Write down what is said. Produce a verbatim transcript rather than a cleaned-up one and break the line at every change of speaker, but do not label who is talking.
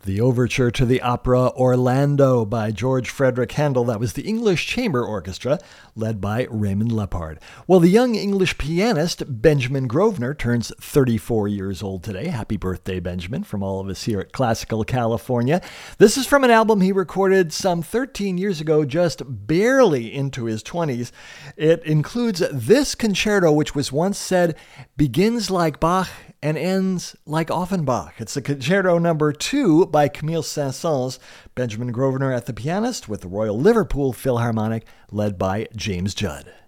The overture to the opera Orlando by George Frederick Handel. That was the English Chamber Orchestra, led by Raymond Lepard. Well, the young English pianist Benjamin Grosvenor turns thirty-four years old today. Happy birthday, Benjamin, from all of us here at Classical California. This is from an album he recorded some thirteen years ago, just barely into his twenties. It includes this concerto, which was once said, begins like Bach and ends like Offenbach. It's the concerto number two by Camille Saint-Saëns. Benjamin Grosvenor at the pianist with the Royal Liverpool Philharmonic, led by James Judd.